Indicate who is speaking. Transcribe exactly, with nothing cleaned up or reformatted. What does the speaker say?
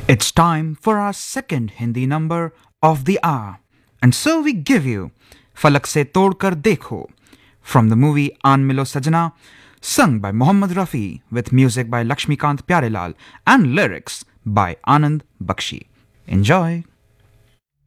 Speaker 1: It's time for our second Hindi number of the hour. And so we give you Falak Se Todkar Dekho from the movie Aan Milo Sajna, sung by Mohammad Rafi with music by Lakshmikant Pyarelal and lyrics by Anand Bakshi. Enjoy!